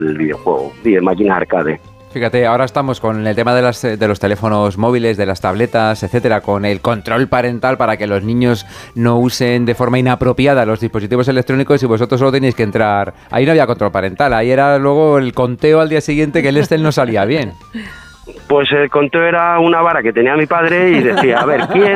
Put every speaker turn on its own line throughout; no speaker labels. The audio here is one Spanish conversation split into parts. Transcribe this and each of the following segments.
del videojuego y de máquinas arcade.
Fíjate, ahora estamos con el tema de los teléfonos móviles, de las tabletas, etcétera, con el control parental para que los niños no usen de forma inapropiada los dispositivos electrónicos y vosotros solo tenéis que entrar. Ahí no había control parental, ahí era luego el conteo al día siguiente que el Excel no salía bien.
Pues el conteo era una vara que tenía mi padre y decía, a ver, ¿quién?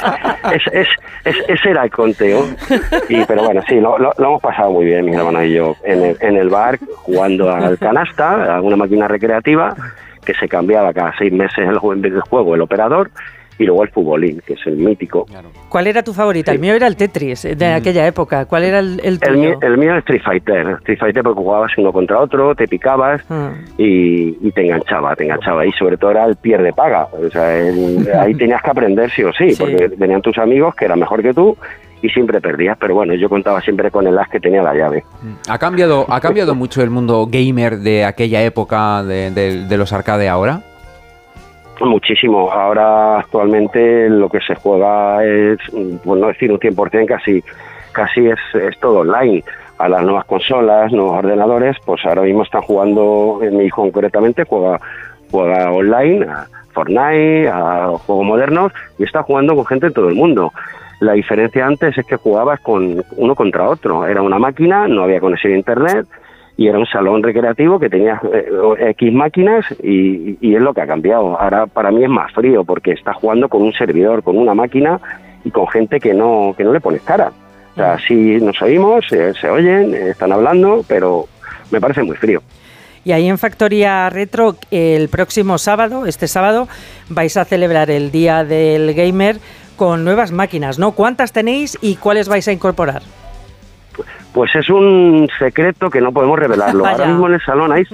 Ese era el conteo. Pero bueno, sí, lo hemos pasado muy bien, mis hermanos y yo, en el bar, jugando al canasta, a una máquina recreativa, que se cambiaba cada 6 meses el juego, el operador, y luego el futbolín, que es el mítico.
¿Cuál era tu favorita? Sí. El mío era el Tetris, de aquella época. ¿Cuál era el
tuyo? El mío es Street Fighter porque jugabas uno contra otro, te picabas y te enganchaba. Y sobre todo era el pierde paga. O sea, ahí tenías que aprender sí o sí, porque venían tus amigos que eran mejor que tú y siempre perdías. Pero bueno, yo contaba siempre con el as que tenía la llave.
¿Ha cambiado mucho el mundo gamer de aquella época de los arcade ahora?
Muchísimo. Ahora actualmente lo que se juega es, por no decir un 100%, casi es todo online. A las nuevas consolas, nuevos ordenadores, pues ahora mismo están jugando, mi hijo concretamente juega online, a Fortnite, a juegos modernos, y está jugando con gente de todo el mundo. La diferencia antes es que jugabas con uno contra otro. Era una máquina, no había conexión a internet, y era un salón recreativo que tenía X máquinas y es lo que ha cambiado. Ahora para mí es más frío porque está jugando con un servidor, con una máquina y con gente que no le pones cara. O sea, sí nos oímos, se oyen, están hablando, pero me parece muy frío.
Y ahí en Factoría Retro, el próximo sábado, este sábado, vais a celebrar el Día del Gamer con nuevas máquinas, ¿no? ¿Cuántas tenéis y cuáles vais a incorporar?
Pues es un secreto que no podemos revelarlo. Ahora mismo en el salón hay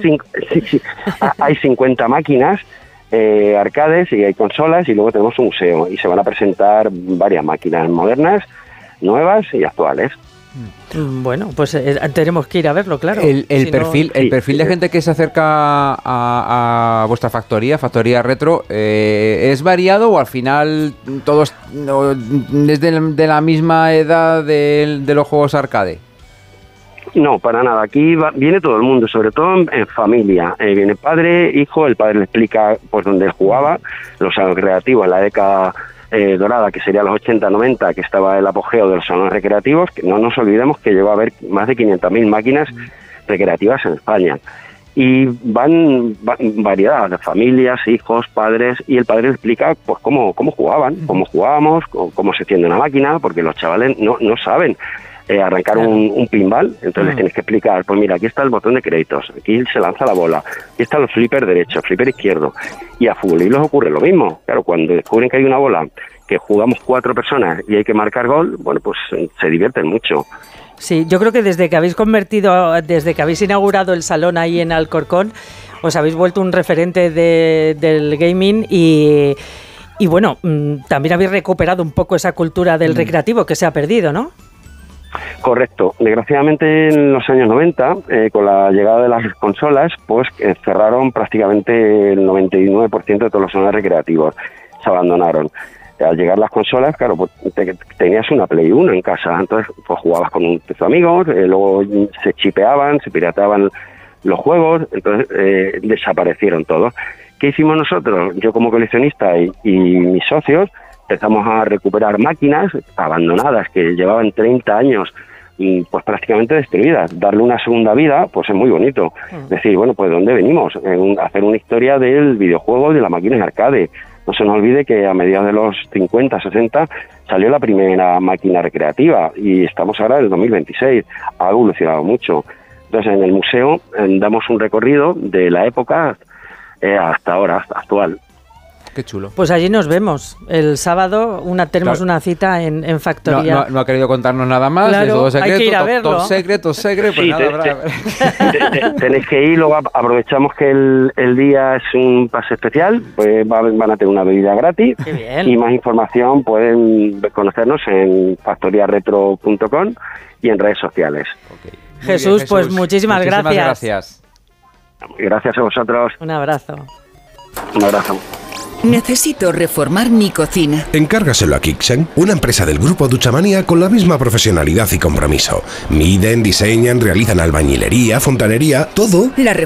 50 máquinas arcades y hay consolas y luego tenemos un museo y se van a presentar varias máquinas modernas, nuevas y actuales.
Bueno, pues tenemos que ir a verlo, claro.
El perfil de gente que se acerca a vuestra Factoría Retro, ¿es variado o al final todos es de la misma edad de los juegos arcade?
No, para nada. Aquí viene todo el mundo, sobre todo en familia. Viene padre, hijo, el padre le explica pues dónde él jugaba, los salones recreativos en la década dorada, que sería los 80-90, que estaba el apogeo de los salones recreativos, que no nos olvidemos que llegó a haber más de 500.000 máquinas recreativas en España. Y van variedad de familias, hijos, padres, y el padre le explica pues cómo jugaban, cómo jugábamos, cómo se enciende una máquina, porque los chavales no saben arrancar un pinball, entonces les tienes que explicar, pues mira, aquí está el botón de créditos, aquí se lanza la bola, aquí está el flipper derecho, el flipper izquierdo, y a futbolistas ocurre lo mismo. Claro, cuando descubren que hay una bola, que jugamos 4 personas y hay que marcar gol, bueno, pues se divierten mucho.
Sí, yo creo que desde que habéis inaugurado el salón ahí en Alcorcón, os habéis vuelto un referente del gaming y bueno, también habéis recuperado un poco esa cultura del recreativo que se ha perdido, ¿no?
Correcto. Desgraciadamente en los años 90, con la llegada de las consolas, pues cerraron prácticamente el 99% de todos los salones recreativos. Se abandonaron. Al llegar las consolas, claro, pues tenías una Play 1 en casa, entonces pues jugabas con tus amigos, luego se chipeaban, se pirateaban los juegos, entonces desaparecieron todos. ¿Qué hicimos nosotros? Yo como coleccionista y mis socios empezamos a recuperar máquinas abandonadas que llevaban 30 años pues prácticamente destruidas. Darle una segunda vida pues es muy bonito. Decir, bueno, pues ¿de dónde venimos? Hacer una historia del videojuego, de la máquina de arcade. No se nos olvide que a mediados de los 50, 60 salió la primera máquina recreativa y estamos ahora en el 2026. Ha evolucionado mucho. Entonces en el museo damos un recorrido de la época hasta ahora, hasta actual.
Qué chulo.
Pues allí nos vemos. El sábado tenemos una cita en Factoría.
No ha querido contarnos nada más.
Claro,
todo secreto,
hay que ir a verlo.
Todo secreto, pues
sí,
nada.
Tenéis que ir, luego aprovechamos que el día es un pase especial, pues van a tener una bebida gratis.
Qué bien.
Y más información pueden conocernos en factoriaretro.com y en redes sociales.
Okay. Jesús, pues muchísimas gracias.
Gracias a vosotros.
Un abrazo.
Un abrazo.
Necesito reformar mi cocina.
Encárgaselo a Kixen, una empresa del grupo Duchamania con la misma profesionalidad y compromiso. Miden, diseñan, realizan albañilería, fontanería, todo.
La